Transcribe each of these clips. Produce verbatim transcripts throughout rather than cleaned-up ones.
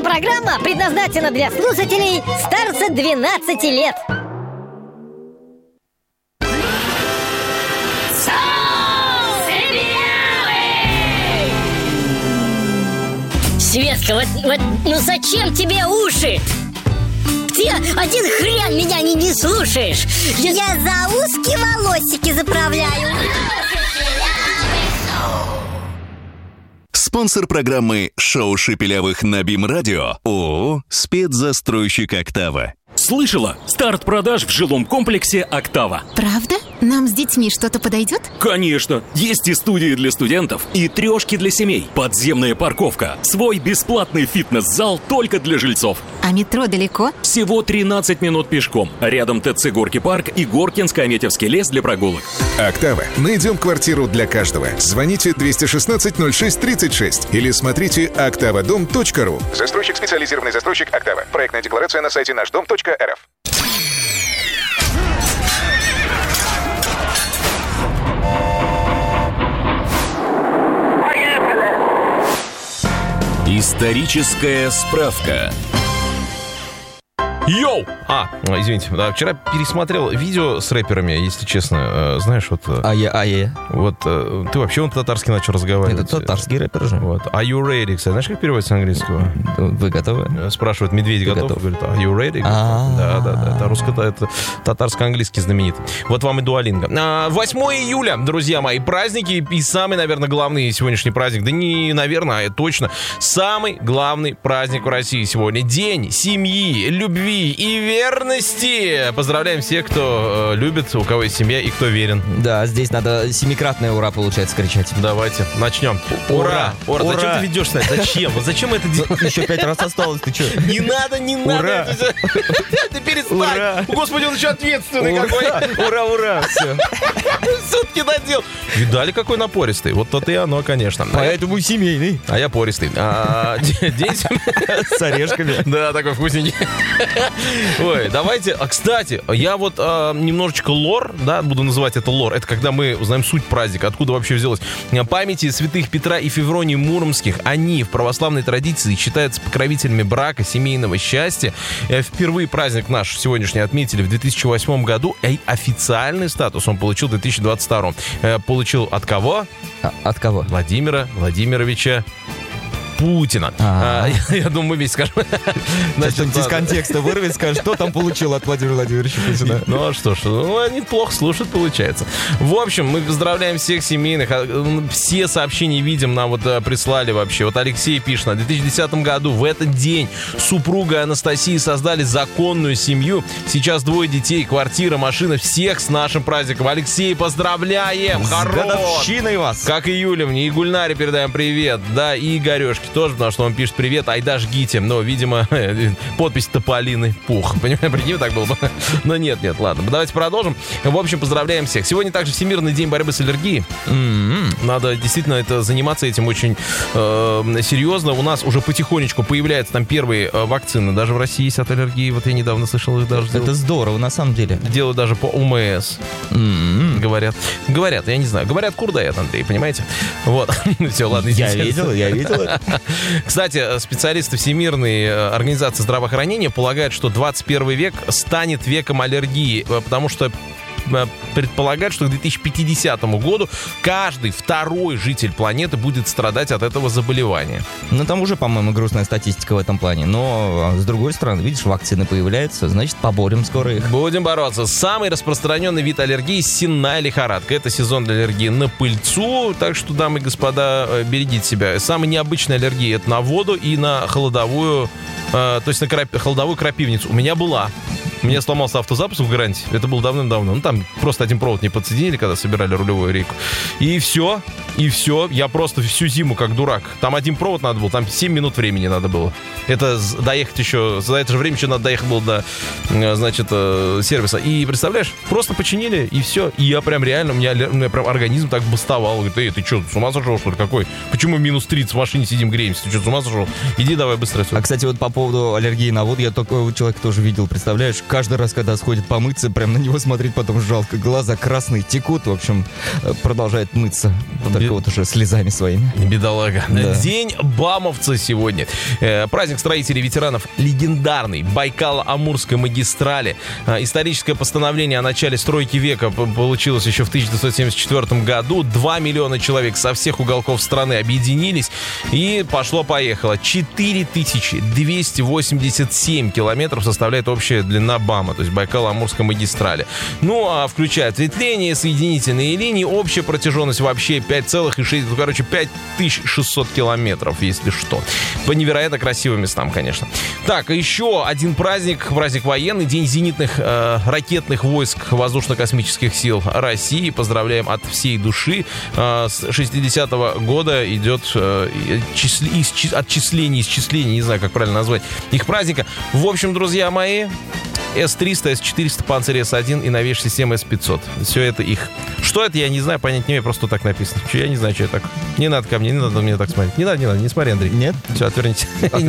программа предназначена для слушателей старше двенадцати лет. Светка, вот, вот, ну зачем тебе уши? Ты один хрен меня не, не слушаешь. Я... Я за узкие волосики заправляю. Спонсор программы «Шоу Шепелявых» на БИМ-радио ООО «Спецзастройщик Октава». Слышала? Старт продаж в жилом комплексе «Октава». Правда? Нам с детьми что-то подойдет? Конечно! Есть и студии для студентов, и трешки для семей, подземная парковка, свой бесплатный фитнес-зал только для жильцов. А метро далеко? Всего тринадцать минут пешком. Рядом ТЦ «Горки парк» и Горкинско-Аметьевский лес для прогулок. «Октава». Найдем квартиру для каждого. Звоните двести шестнадцать ноль шесть тридцать шесть или смотрите октавадом точка ру. Застройщик, специализированный застройщик «Октава». Проектная декларация на сайте наш дом точка эр эф. Историческая справка. Йоу! А, извините, да, вчера пересмотрел видео с рэперами, если честно. Знаешь, вот... А-я, а-я. Вот, ты вообще он по-татарски начал разговаривать. Это татарский рэпер же. Вот. Are you ready? Кстати, знаешь, как переводится с английского? Вы готовы? Спрашивает, медведь готов? готов? Говорит, are you ready? Да, да, да. Это русско, это татарско-английский знаменит. Вот вам и дуалинго. восьмое июля, друзья мои, праздники. И самый, наверное, главный сегодняшний праздник. Да не, наверное, а точно. Самый главный праздник в России сегодня. День семьи, любви и верности. Поздравляем всех, кто э, любит, у кого есть семья и кто верен. Да, здесь надо семикратное ура, получается, кричать. Давайте, начнем. Ура! Ура! Ура! Зачем ты ведешься? Зачем? Вот зачем это делать? Еще пять раз осталось, ты что? Не надо, не надо. Ура! Ты перестань. Господи, он еще ответственный какой. Ура, ура! Все. Сутки надел. Видали, какой напористый? Вот то-то и оно, конечно. Поэтому семейный. А я пористый. День с орешками. Да, такой вкусненький. Ой, давайте, а, кстати, я вот а, немножечко лор, да, буду называть это лор, это когда мы узнаем суть праздника, откуда вообще взялось. Памяти святых Петра и Февронии Муромских, они в православной традиции считаются покровителями брака, семейного счастья. Впервые праздник наш сегодняшний отметили в две тысячи восьмом году, и официальный статус он получил в две тысячи двадцать втором. Получил от кого? А, от кого? Владимира Владимировича Путина. А, я, я думаю, мы вместе скажем. Значит, из контекста вырвет, скажет, что там получил от Владимира Владимировича Путина. Ну, что ж, ну, они плохо слушают, получается. В общем, мы поздравляем всех семейных. Все сообщения видим, нам вот прислали вообще. Вот Алексей пишет, в две тысячи десятом году в этот день супруга Анастасии создали законную семью. Сейчас двое детей, квартира, машина. Всех с нашим праздником. Алексей, поздравляем! С годовщиной вас! Как и Юлевне, и Гульнаре передаем привет. Да, и Игорёшке тоже, потому что он пишет привет, айда жгите. Но, видимо, подпись Тополиный пух. Понимаете, прикинь, так было бы. Но нет, нет, ладно. Давайте продолжим. В общем, поздравляем всех. Сегодня также Всемирный день борьбы с аллергией. Mm-hmm. Надо действительно это, заниматься этим очень э, серьезно. У нас уже потихонечку появляются там первые э, вакцины. Даже в России есть от аллергии. Вот я недавно слышал их даже. Это делают, здорово, на самом деле. Делают даже по ОМС. Mm-hmm. Говорят. Говорят, я не знаю. Говорят, курдает, Андрей, понимаете? Вот. Все, ладно. Я видел, я видел. Кстати, специалисты Всемирной организации здравоохранения полагают, что двадцать первый век станет веком аллергии, потому что предполагают, что к две тысячи пятидесятому году каждый второй житель планеты будет страдать от этого заболевания. Ну, там уже, по-моему, грустная статистика в этом плане. Но, с другой стороны, видишь, вакцины появляются, значит, поборем скоро их. Будем бороться. Самый распространенный вид аллергии — сенная лихорадка. Это сезон для аллергии на пыльцу, так что, дамы и господа, берегите себя. Самая необычная аллергия — это на воду и на холодовую, э, то есть на крап... холодовую крапивницу. У меня была. У меня сломался автозапуск в гарантии. Это было давным-давно. Ну, там просто один провод не подсоединили, когда собирали рулевую рейку. И все. И все. Я просто всю зиму как дурак. Там один провод надо было. Там семь минут времени надо было. Это доехать еще... За это же время еще надо доехать было до, значит, сервиса. И, представляешь, просто починили, и все. И я прям реально... У меня, у меня прям организм так бастовал. Говорит, эй, ты что, с ума сошел, что ли? Какой? Почему минус тридцать в машине сидим, греемся? Ты что, с ума сошел? Иди давай быстро. А, кстати, вот по поводу аллергии на воду, я такого человека тоже видел. Представляешь, каждый раз, когда сходит помыться, прям на него смотреть потом жалко. Глаза красные текут, в общем, продолжает мыться. Только Бед... вот уже слезами своими. Бедолага. Да. День бамовца сегодня. Э, праздник строителей и ветеранов легендарной Байкало-Амурской магистрали. Э, историческое постановление о начале стройки века получилось еще в тысяча девятьсот семьдесят четвёртом году. Два миллиона человек со всех уголков страны объединились. И пошло-поехало. четыре тысячи двести восемьдесят семь километров составляет общая длина БАМа, то есть Байкало-Амурской магистрали. Ну, а включая ответвления, соединительные линии, общая протяженность вообще пять целых шесть десятых, ну, короче, пять тысяч шестьсот километров, если что. По невероятно красивым местам, конечно. Так, еще один праздник, праздник военный, День зенитных э, ракетных войск воздушно-космических сил России. Поздравляем от всей души. Э, с шестидесятого года идет э, числи, исчис, отчисление, исчисление, не знаю, как правильно назвать, их праздника. В общем, друзья мои, эс триста, эс четыреста, Панцирь эс один и новейшая система эс пятьсот. Все это их. Что это, я не знаю, понять не имею, просто так написано. Что, я не знаю, что это так. Не надо ко мне, не надо мне так смотреть. Не надо, не надо, не смотри, Андрей. Нет? Все, отверните.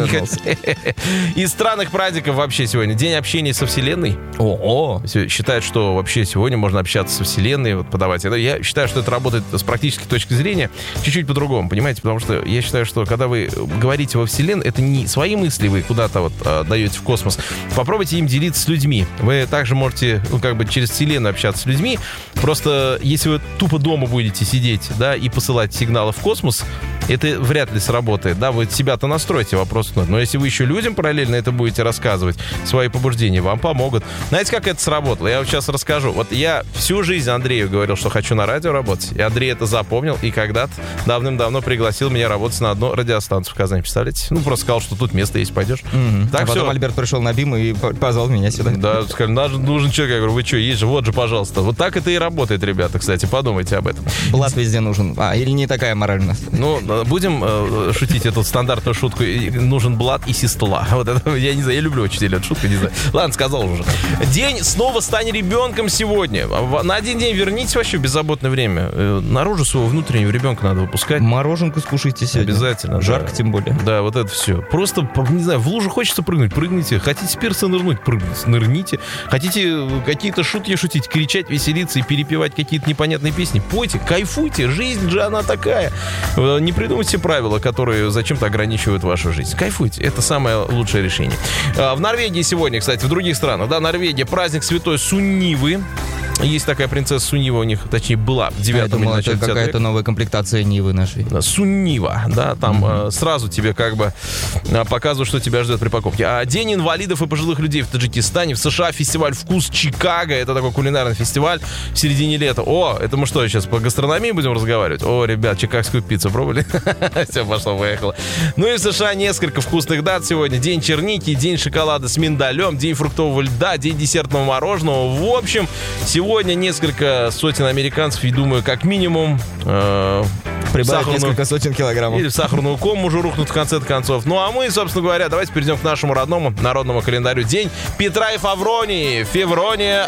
Из странных праздников вообще сегодня. День общения со Вселенной. О, считают, что вообще сегодня можно общаться со Вселенной, вот подавать. Я считаю, что это работает с практической точки зрения чуть-чуть по-другому, понимаете? Потому что я считаю, что когда вы говорите во Вселенной, это не свои мысли вы куда-то вот а, даете в космос. Попробуйте им делиться с людьми. Вы также можете, ну, как бы через Вселенную общаться с людьми. Просто если вы тупо дома будете сидеть, да, и посылать сигналы в космос, это вряд ли сработает, да, вы себя-то настроите, вопрос нет. Но если вы еще людям параллельно это будете рассказывать, свои побуждения вам помогут. Знаете, как это сработало? Я вам сейчас расскажу. Вот я всю жизнь Андрею говорил, что хочу на радио работать, и Андрей это запомнил, и когда-то давным-давно пригласил меня работать на одну радиостанцию в Казани, представляете? Ну, просто сказал, что тут место есть, пойдешь. Mm-hmm. Так, а потом все. Альберт пришел на БИМ и позвал меня сюда. Да, сказали, нужен человек. Я говорю, вы что, есть же, вот же, пожалуйста. Вот так это и работает, ребята, кстати, подумайте об этом. Блат везде нужен. А, или не такая мораль у нас? Ну, будем э, шутить эту стандартную шутку. Нужен блат и сестла. Вот это, я не знаю, я люблю очень эту шутку, не знаю. Ладно, сказал уже. День снова стань ребенком сегодня. На один день вернитесь вообще в беззаботное время. Наружу своего внутреннего ребенка надо выпускать. Мороженку скушайте сегодня. Обязательно. Жарко, да. Тем более. Да, вот это все. Просто, не знаю, в лужу хочется прыгнуть, прыгните. Хотите пирса нырнуть, прыгните, нырните. Хотите какие-то шутки шутить, кричать, веселиться и перепевать какие-то непонятные песни, пойте, кайфуйте. Жизнь же она такая. Не придумайте правила, которые зачем-то ограничивают вашу жизнь. Кайфуйте. Это самое лучшее решение. В Норвегии сегодня, кстати, в других странах, да, Норвегия, праздник Святой Суннивы. Есть такая принцесса Суннива у них, точнее, была в девятом или начале это какая-то новая комплектация Нивы нашей. Суннива, да, там mm-hmm. э, сразу тебе как бы э, показывают, что тебя ждет при покупке. А День инвалидов и пожилых людей в Таджикистане. В США фестиваль «Вкус Чикаго». Это такой кулинарный фестиваль в середине лета. О, это мы что, сейчас по гастрономии будем разговаривать? О, ребят, чикагскую пиццу пробовали? Все, пошло-поехало. Ну и в США несколько вкусных дат сегодня. День черники, день шоколада с миндалем, день фруктового льда, день десертного мороженого. В общем, сегодня Сегодня несколько сотен американцев, я думаю, как минимум э, прибавить несколько сотен килограммов. Или в сахарную кому уже рухнут в конце концов. Ну а мы, собственно говоря, давайте перейдем к нашему родному народному календарю. День Петра и Февронии. Феврония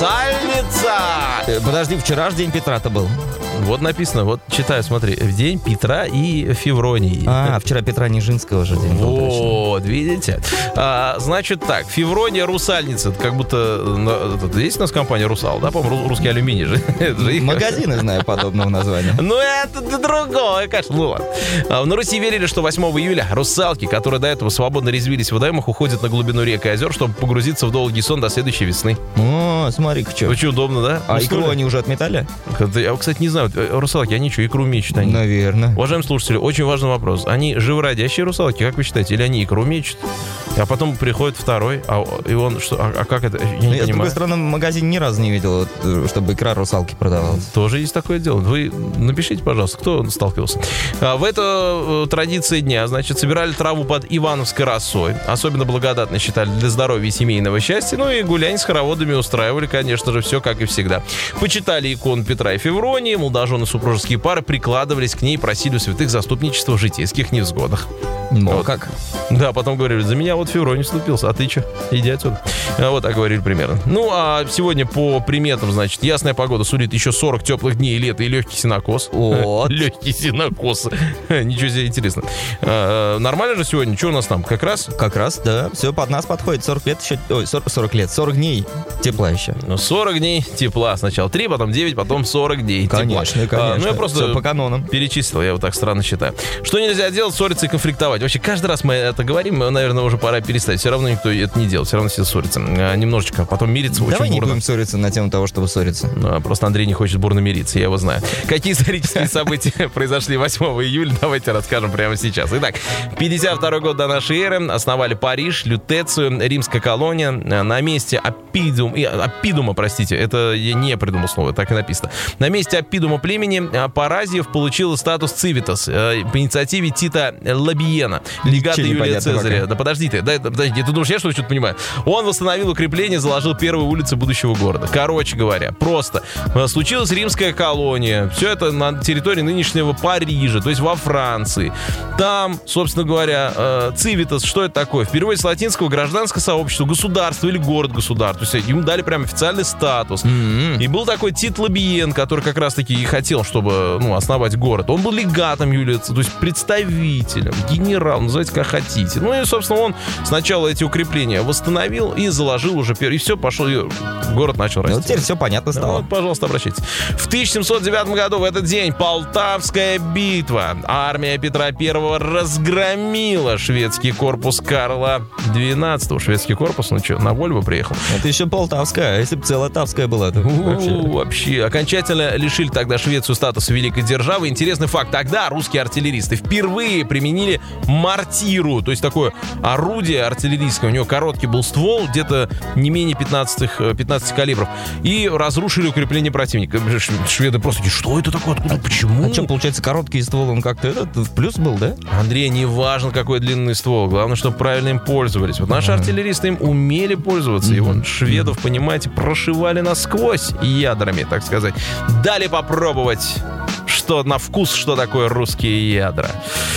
русальница. Подожди, вчера же день Петра-то был. Вот написано, вот читаю, смотри. День Петра и Февронии. А, вчера Петра Нижинского же день был. Вот, видите? А, значит так, Феврония русальница. Как будто... Есть у нас компания «Русал», да? По-моему, русский алюминий же. Магазины знаю подобного названия. Ну, это другое, конечно. Ну, ладно. На Руси верили, что восьмого июля русалки, которые до этого свободно резвились в водоемах, уходят на глубину рек и озер, чтобы погрузиться в долгий сон до следующей весны. О, смотри-ка, что. Очень удобно, да? А ну, икру они уже отметали? Я, кстати, не знаю. Русалки, они что, икру мечут? Они? Наверное. Уважаемые слушатели, очень важный вопрос. Они живородящие русалки, как вы считаете? Или они икру мечут? А потом приходит второй, а, и он что? А, а как это? Я не я, понимаю. С другой стороны, в магазине ни разу не видел, чтобы икра русалки продавалась. Тоже есть такое дело. Вы напишите, пожалуйста, кто сталкивался. А, в эту традиции дня, значит, собирали траву под Ивановской росой. Особенно благодатно считали для здоровья и семейного счастья. Ну и гулянь с хороводами устраивали, конечно же, все как и всегда. Почитали икон Петра и Февронии, молодожены супружеские пары прикладывались к ней и просили у святых заступничества в житейских невзгодах. Ну, вот. как? Да, потом говорили, за меня вот Февронин вступился, а ты что? Иди отсюда. Вот так говорили примерно. Ну, а сегодня по приметам, значит, ясная погода сулит еще сорок теплых дней лета и легкий сенокос. Вот. Легкий сенокос. Ничего себе, интересно. А, нормально же сегодня? Что у нас там? Как раз? Как раз, да. Все под нас подходит. сорок лет еще... Ой, сорок, сорок лет. сорок дней тепла еще. Ну, сорок дней тепла. Сначала три, потом девять, потом сорок дней конечно, тепла. Конечно, а, ну, я просто все по канонам. Перечислил, я вот так странно считаю. Что нельзя делать? Ссориться и конфликтовать. Вообще, каждый раз мы это говорим, наверное, уже пора перестать. Все равно никто это не делает. Все равно все ссорятся. А, немножечко. Потом мириться очень Давай не бурно. будем ссориться на тему того, чтобы ссориться. Ну, просто Андрей не хочет бурно мириться, я его знаю. Какие исторические события произошли восьмого июля? Давайте расскажем прямо сейчас. Итак, пятьдесят второй год до нашей эры. Основали Париж, Лютецию, римская колония. На месте Аппидум, Аппидума, простите, это я не придумал слово, так и написано. На месте Аппидума племени Паразиев получил статус цивитас по инициативе Тита Лабиена, легата Юлия Цезаря. Пока. Да подожди ты, да, подожди, ты думаешь, я что-то что-то понимаю? Он восстановил укрепление, заложил первые улицы будущего города. Короче говоря, просто случилась римская колония. Все это на территории нынешнего Парижа, то есть во Франции. Там, собственно говоря, цивитас, что это такое? В переводе с латинского гражданское сообщество, государство или город-государство. То есть ему дали прям официальный статус. Mm-hmm. И был такой Тит Лабиен, который как раз-таки и хотел, чтобы, ну, основать город. Он был легатом Юлия, то есть представителем, генерал, называйте как хотите. Ну и, собственно, он сначала эти укрепления восстановил и заложил уже первый. И все, пошел, и город начал расти. Ну, теперь все понятно стало. Ну, вот, пожалуйста, обращайтесь. В тысяча семьсот девятом году в этот день Полтавская битва. Армия Петра Первого разгромила шведский корпус Карла двенадцатого. Шведский корпус, ну что, на Вольво приехал? Это еще Полтавская, а если бы целая Тавская была, то вообще... Вообще. Окончательно лишили тогда Швецию статуса великой державы. Интересный факт. Тогда русские артиллеристы впервые применили мортиру. То есть такое орудие артиллерийское. У него короткий был ствол, где-то не менее пятнадцать, пятнадцать калибров. И разрушили укрепление противника. Шведы просто такие, что это такое? Откуда? Почему? А что, получается, короткий ствол, он как-то этот, в плюс был, да? Андрей, не важно, какой длинный ствол. Главное, чтобы правильно им пользовались. Вот наши mm-hmm. артиллеристы им умели пользоваться. Mm-hmm. И вон шведов, понимаете, прошивали насквозь ядрами, так сказать. Дали попробовать, что на вкус, что такое русские ядра.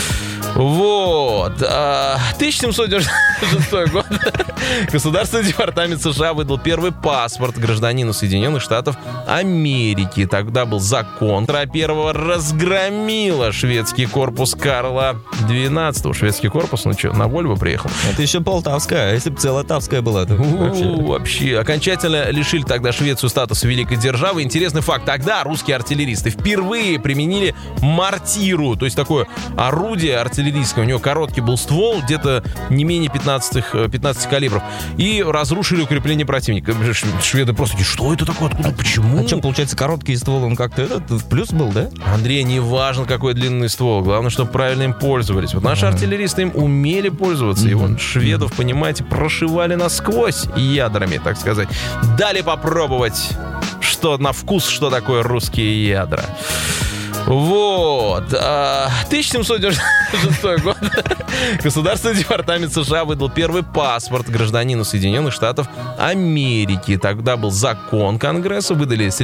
Вот. тысяча семьсот девяносто шестой год. Государственный департамент США выдал первый паспорт гражданину Соединенных Штатов Америки. Тогда был закон. Петра Первого разгромила шведский корпус Карла двенадцатого. Шведский корпус, ну что, на Вольво приехал? Это еще Полтавская, а если бы целая Тавская была, то вообще... Вообще. Окончательно лишили тогда Швецию статуса великой державы. Интересный факт. Тогда русские артиллеристы впервые применили мортиру. То есть такое орудие артиллерийское. У него короткий был ствол, где-то не менее пятнадцать, пятнадцать калибров. И разрушили укрепление противника. Шведы просто такие, что это такое? Откуда? Почему? А что, получается, короткий ствол, он как-то этот, в плюс был, да? Андрей, не важно, какой длинный ствол. Главное, чтобы правильно им пользовались. Вот наши mm-hmm. артиллеристы им умели пользоваться. Mm-hmm. И вон шведов, понимаете, прошивали насквозь ядрами, так сказать. Дали попробовать, что на вкус, что такое русские ядра. Вот. тысяча семьсот девяносто шестой год. Государственный департамент США выдал первый паспорт гражданину Соединенных Штатов Америки. Тогда был закон Конгресса. Выдали